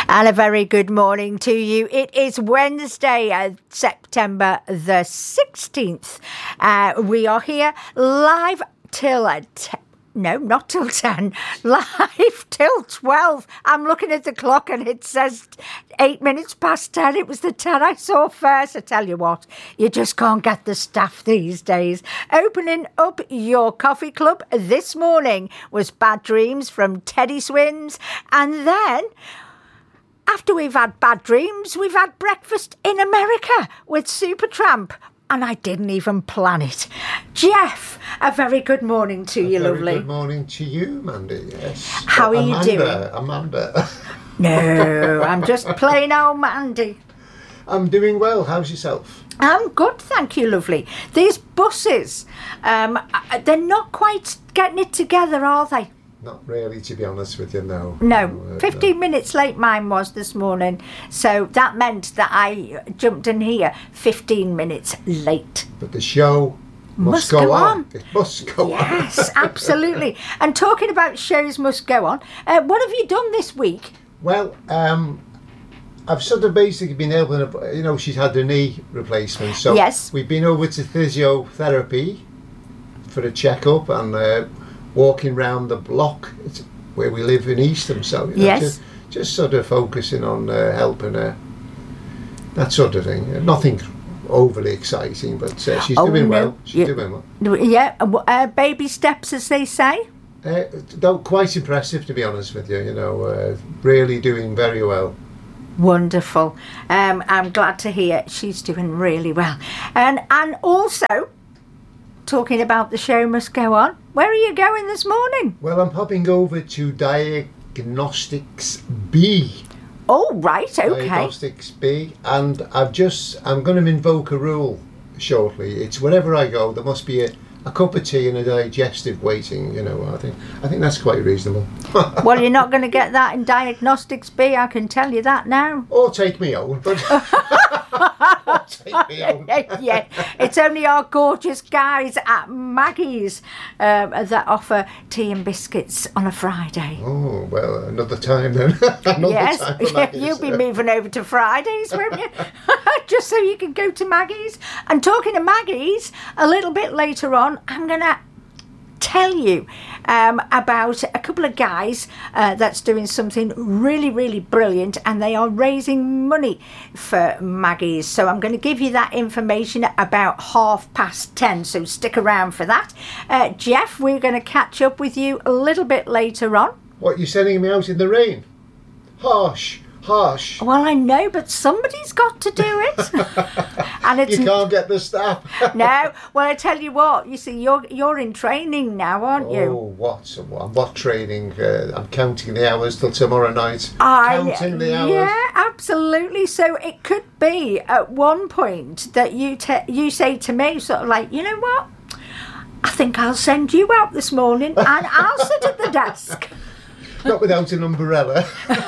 And a very good morning to you. It is Wednesday, September the 16th. We are here live till not till 10, live till 12. I'm looking at the clock and it says 8 minutes past 10. It was the 10 I saw first. I tell you what, you just can't get the staff these days. Opening up your coffee club this morning was Bad Dreams from Teddy Swims. And then, after we've had Bad Dreams, we've had Breakfast in America with Supertramp. And I didn't even plan it. Jeff, a very good morning to you, lovely. Good morning to you, Mandy, yes. How are you doing? Amanda. No, I'm just plain old Mandy. I'm doing well. How's yourself? I'm good, thank you, lovely. These buses, they're not quite getting it together, are they? Not really, to be honest with you, no. No, 15 minutes late mine was this morning. So that meant that I jumped in here 15 minutes late. But the show must go on. It must go on. Yes, absolutely. And talking about shows must go on, what have you done this week? Well, I've sort of basically been helping her, she's had her knee replacement. So yes. We've been over to physiotherapy for a checkup and walking round the block where we live in Eastham, so yes. just sort of focusing on helping her, that sort of thing. Nothing overly exciting, but she's doing well. She's doing well. Yeah, baby steps, as they say. Quite impressive, to be honest with you. Really doing very well. Wonderful. I'm glad to hear she's doing really well. And also, talking about the show must go on, where are you going this morning? Well, I'm popping over to Diagnostics B. Oh, right, okay. Diagnostics B, and I'm going to invoke a rule shortly. It's wherever I go, there must be a cup of tea and a digestive waiting. I think that's quite reasonable. Well, you're not going to get that in Diagnostics B, I can tell you that now. Or take me home, but take me home. Yeah, it's only our gorgeous guys at Maggie's that offer tea and biscuits on a Friday. Oh, well, another time then. Yes, time for Maggie's, you'll be moving over to Fridays, won't you? Just so you can go to Maggie's. And talking to Maggie's, a little bit later on, I'm going to tell you about a couple of guys that's doing something really, really brilliant, and they are raising money for Maggie's. So I'm going to give you that information about 10:30, so stick around for that. Jeff, we're going to catch up with you a little bit later on. What, you're sending me out in the rain? Harsh. Well, I know, but somebody's got to do it. And it's you can't get the staff. No. Well, I tell you what. You see, you're in training now, aren't you? Oh, what training? I'm counting the hours till tomorrow night. Counting the hours. Yeah, absolutely. So it could be at one point that you say to me, sort of like, you know what? I think I'll send you out this morning, and I'll sit at the desk. Not without an umbrella.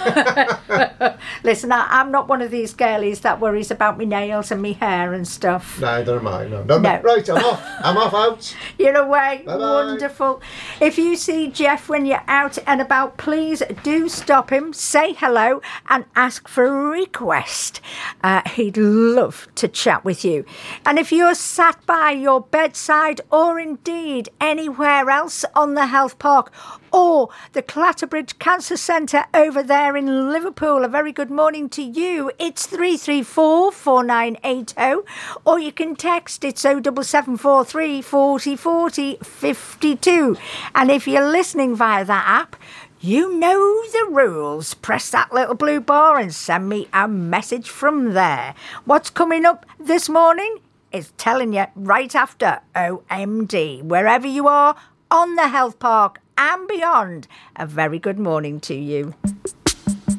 Listen, I'm not one of these girlies that worries about me nails and me hair and stuff. Neither am I. No. Right, I'm off out. You're away. Bye-bye. Wonderful. If you see Jeff when you're out and about, please do stop him, say hello and ask for a request. He'd love to chat with you. And if you're sat by your bedside or indeed anywhere else on the health park or the Clatterbridge Cancer Centre over there in Liverpool, a very good morning to you. It's 334 4980, or you can text, it's 07743 40 40 52. And if you're listening via that app, you know the rules. Press that little blue bar and send me a message from there. What's coming up this morning is telling you right after OMD. Wherever you are on the health park and beyond, a very good morning to you.